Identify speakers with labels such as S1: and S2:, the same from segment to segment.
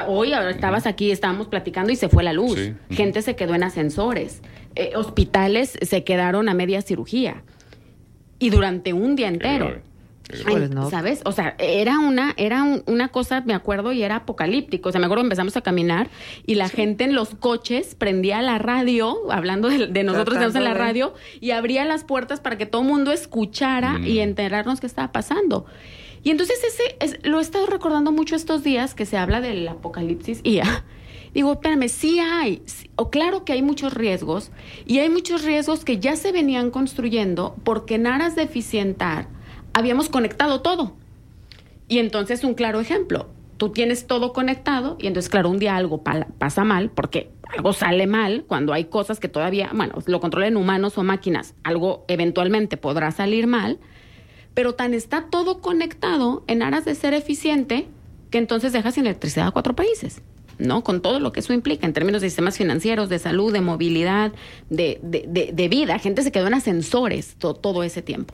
S1: Hoy estabas aquí, estábamos platicando y se fue la luz.
S2: Sí.
S1: Gente se quedó en ascensores. Hospitales se quedaron a media cirugía. Y durante un día entero. Ay, ¿sabes? O sea, era una cosa, me acuerdo, y era apocalíptico. O sea, me acuerdo que empezamos a caminar y la gente en los coches prendía la radio, hablando de nosotros que estamos en la radio, y abría las puertas para que todo el mundo escuchara y enterarnos qué estaba pasando. Y entonces lo he estado recordando mucho estos días que se habla del apocalipsis y digo, espérame, claro que hay muchos riesgos, y hay muchos riesgos que ya se venían construyendo porque en aras de eficientar habíamos conectado todo. Y entonces un claro ejemplo, tú tienes todo conectado y entonces claro, un día algo pasa mal, porque algo sale mal cuando hay cosas que todavía, lo controlen humanos o máquinas, algo eventualmente podrá salir mal, pero tan está todo conectado en aras de ser eficiente que entonces dejas sin electricidad a 4 países, ¿no? Con todo lo que eso implica en términos de sistemas financieros, de salud, de movilidad, de vida. Gente se quedó en ascensores todo ese tiempo.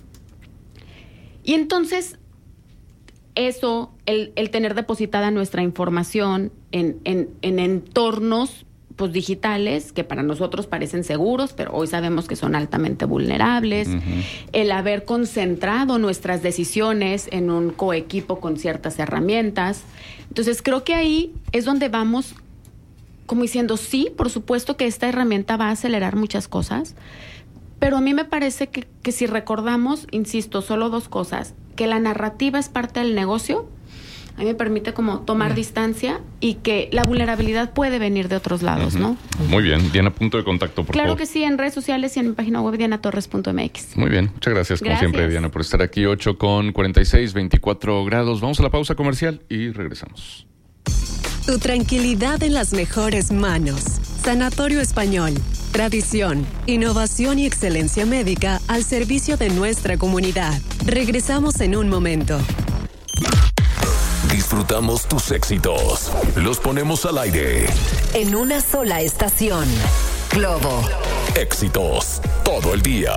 S1: Y entonces, eso, el tener depositada nuestra información en entornos pues, digitales que para nosotros parecen seguros, pero hoy sabemos que son altamente vulnerables, el haber concentrado nuestras decisiones en un coequipo con ciertas herramientas. Entonces, creo que ahí es donde vamos como diciendo, sí, por supuesto que esta herramienta va a acelerar muchas cosas, pero a mí me parece que si recordamos, insisto, solo 2 cosas, que la narrativa es parte del negocio, a mí me permite como tomar distancia y que la vulnerabilidad puede venir de otros lados, ¿no?
S2: Muy bien. Diana, punto de contacto, por favor.
S1: Claro que sí, en redes sociales y en mi página web, dianatorres.mx.
S2: Muy bien. Muchas gracias, como siempre, Diana, por estar aquí. 8:46, 24 grados. Vamos a la pausa comercial y regresamos.
S3: Tu tranquilidad en las mejores manos. Sanatorio Español. Tradición, innovación y excelencia médica al servicio de nuestra comunidad. Regresamos en un momento.
S4: Disfrutamos tus éxitos. Los ponemos al aire.
S3: En una sola estación. Globo.
S4: Éxitos todo el día.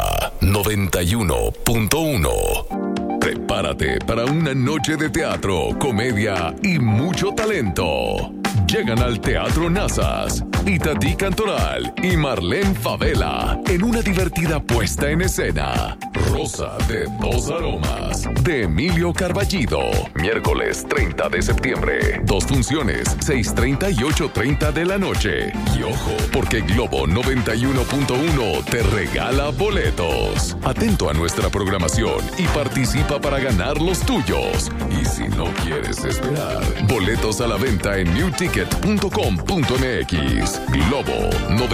S4: 91.1. Prepárate para una noche de teatro, comedia y mucho talento. Llegan al Teatro Nazas Itatí Cantoral y Marlene Favela en una divertida puesta en escena. Rosa de 2 aromas de Emilio Carballido. Miércoles 30 de septiembre. 2 funciones, 6:30 y 8:30 de la noche. Y ojo, porque Globo 91.1 te regala boletos. Atento a nuestra programación y participa para ganar los tuyos. Y si no quieres esperar, boletos a la venta en newticket.com.mx. Globo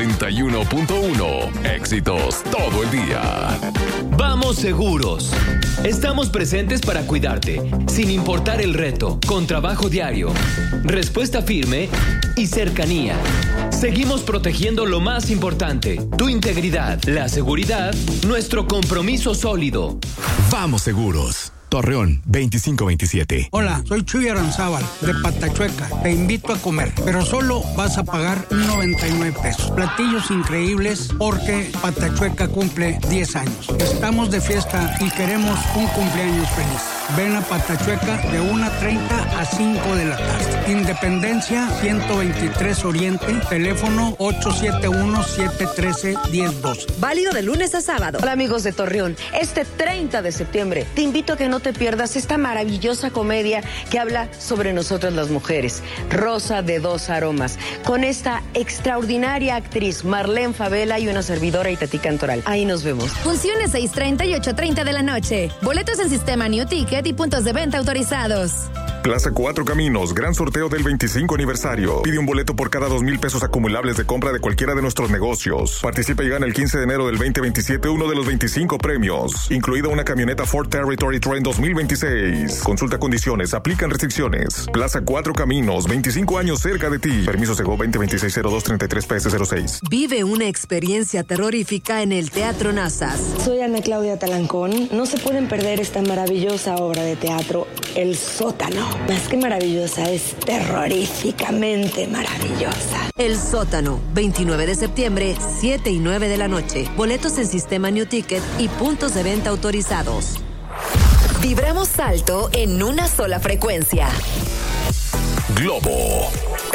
S4: 91.1. Éxitos todo el día.
S5: Vamos seguros. Estamos presentes para cuidarte, sin importar el reto, con trabajo diario, respuesta firme y cercanía. Seguimos protegiendo lo más importante, tu integridad, la seguridad, nuestro compromiso sólido.
S6: Vamos seguros. Torreón, 2527.
S7: Hola, soy Chuy Aranzábal, de Patachueca. Te invito a comer, pero solo vas a pagar 99 pesos. Platillos increíbles porque Patachueca cumple 10 años. Estamos de fiesta y queremos un cumpleaños feliz. Ven a Patachueca de 1:30 a 5 de la tarde. Independencia 123 Oriente, teléfono 871-713-1012.
S8: Válido de lunes a sábado. Hola amigos de Torreón, este 30 de septiembre te invito a que no te pierdas esta maravillosa comedia que habla sobre nosotras las mujeres, Rosa de 2 aromas, con esta extraordinaria actriz Marlene Favela y una servidora Itatí Cantoral. Ahí nos vemos.
S9: Funciones 6:30 y 8:30 de la noche. Boletos en sistema New Ticket y puntos de venta autorizados.
S10: Plaza 4 Caminos, gran sorteo del 25 aniversario. Pide un boleto por cada 2,000 pesos acumulables de compra de cualquiera de nuestros negocios. Participa y gana el 15 de enero del 2027 uno de los 25 premios, incluida una camioneta Ford Territory Trend 2026. Consulta condiciones, aplican restricciones. Plaza 4 Caminos, 25 años cerca de ti. Permiso Segov 2026-02-33-PS06.
S3: Vive una experiencia terrorífica en el Teatro Nazas.
S8: Soy Ana Claudia Talancón. No se pueden perder esta maravillosa obra de teatro, El Sótano. Más que maravillosa, es terroríficamente maravillosa.
S3: El Sótano, 29 de septiembre, 7 y 9 de la noche. Boletos en sistema New Ticket y puntos de venta autorizados.
S9: Vibramos alto en una sola frecuencia.
S4: Globo